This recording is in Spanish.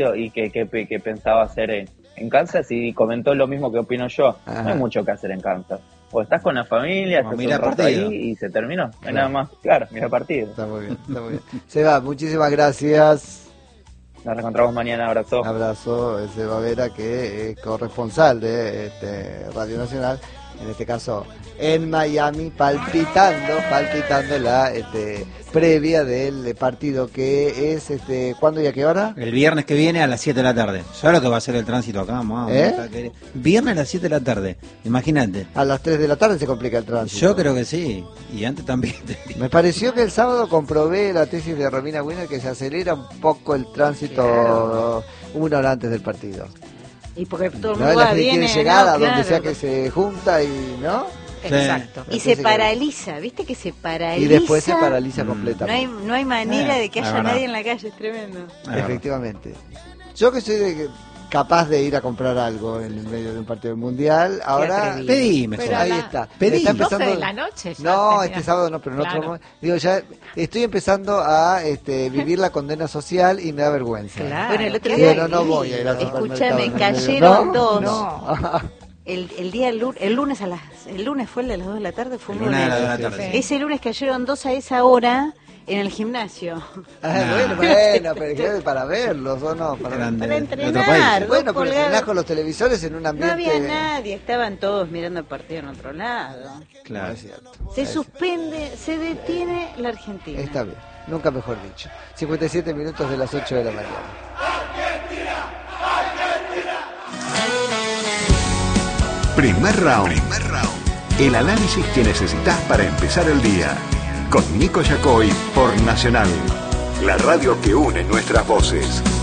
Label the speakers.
Speaker 1: y que pensaba hacer en Kansas, y comentó lo mismo que opino yo.
Speaker 2: Ajá.
Speaker 1: No hay mucho que hacer en Kansas. O estás con la familia, estás
Speaker 3: mira
Speaker 1: un rato
Speaker 3: partido.
Speaker 1: ahí y se terminó. No hay nada más. Claro, mira partido.
Speaker 2: Está muy bien, está muy bien. Seba, muchísimas gracias.
Speaker 1: Nos reencontramos mañana. Abrazo.
Speaker 2: Un abrazo, Seba Vera, que es corresponsal de Radio Nacional, en este caso en Miami, palpitando la previa del partido, que es ¿cuándo y a qué hora?
Speaker 3: El viernes que viene a las 7 de la tarde. ¿Sabes lo que va a ser el tránsito acá? Vamos, viernes a las 7 de la tarde. Imagínate.
Speaker 2: A las 3 de la tarde se complica el tránsito.
Speaker 3: Yo creo que sí. Y antes también.
Speaker 2: Me pareció que el sábado comprobé la tesis de Romina Winner, que se acelera un poco el tránsito una hora antes del partido.
Speaker 4: Y porque todo el
Speaker 2: ¿No?
Speaker 4: mundo
Speaker 2: La
Speaker 4: va,
Speaker 2: gente
Speaker 4: viene,
Speaker 2: quiere llegar a donde
Speaker 4: claro.
Speaker 2: sea que se junta y ¿no?
Speaker 4: Exacto.
Speaker 2: Sí.
Speaker 4: Y se paraliza, ¿viste que se paraliza?
Speaker 2: Y después se paraliza completamente.
Speaker 4: No hay manera de que
Speaker 3: es
Speaker 4: haya
Speaker 3: verdad.
Speaker 4: nadie en la calle, es tremendo.
Speaker 2: Efectivamente. Yo que soy capaz de ir a comprar algo en el medio de un partido mundial, ahora
Speaker 4: atrevido.
Speaker 3: Pedí mejor.
Speaker 5: Pero
Speaker 2: ahí
Speaker 5: a la-
Speaker 2: está.
Speaker 3: pedí.
Speaker 2: Está
Speaker 5: 12
Speaker 2: empezando.
Speaker 5: de la noche ya
Speaker 2: No,
Speaker 5: tenía.
Speaker 2: este sábado no, pero en
Speaker 5: Claro.
Speaker 2: otro momento. Digo, ya estoy empezando a vivir la condena social y me da vergüenza.
Speaker 4: Claro. Bueno, el otro
Speaker 2: Digo,
Speaker 4: día.
Speaker 2: no voy a ir al supermercado
Speaker 4: Escúchame,
Speaker 2: en el medio.
Speaker 4: cayeron
Speaker 2: ¿No?
Speaker 4: dos.
Speaker 2: No.
Speaker 4: El lunes el lunes fue el de las 2 de la tarde, fue un
Speaker 3: El lunes a
Speaker 4: lunes.
Speaker 3: las 2 de la tarde.
Speaker 5: Sí.
Speaker 4: Ese lunes cayeron dos a esa hora en el gimnasio.
Speaker 2: Bueno, pero es para verlos, ¿o no? Para
Speaker 3: Eran
Speaker 4: Para
Speaker 3: de otro
Speaker 4: entrenar.
Speaker 3: país.
Speaker 2: Bueno, pero
Speaker 4: colgados.
Speaker 2: entrenás con los televisores en un
Speaker 4: No
Speaker 2: ambiente.
Speaker 4: había nadie, estaban todos mirando el partido en otro lado.
Speaker 3: Claro.
Speaker 2: No es cierto.
Speaker 4: Se suspende, se detiene la Argentina.
Speaker 2: Está bien, nunca mejor dicho. 57 minutos de las 8 de la mañana.
Speaker 6: Primer round. El análisis que necesitas para empezar el día. Con Nico Yacoy por Nacional. La radio que une nuestras voces.